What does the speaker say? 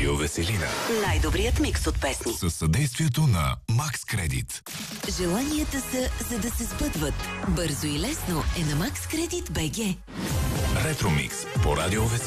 Радио Веселина. Най-добрият микс от песни. Със съдействието на Макс Кредит. Желанията са, за да се сбъдват. Бързо и лесно е на Макс Кредит БГ. Ретромикс по Радио Веселина.